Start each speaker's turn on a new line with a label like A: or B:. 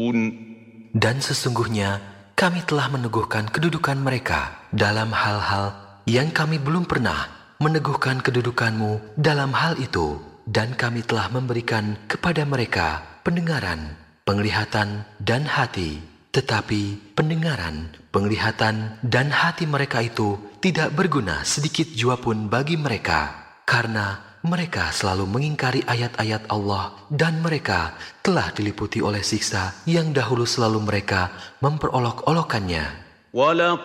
A: Dan sesungguhnya kami telah meneguhkan kedudukan mereka dalam hal-hal yang kami belum pernah meneguhkan kedudukanmu dalam hal itu. Dan kami telah memberikan kepada mereka pendengaran, penglihatan, dan hati. Tetapi pendengaran, penglihatan, dan hati mereka itu tidak berguna sedikit jua pun bagi mereka, karena mereka selalu mengingkari ayat-ayat Allah dan mereka telah diliputi oleh siksa yang dahulu selalu mereka memperolok-olokannya.
B: وَلَقَدْ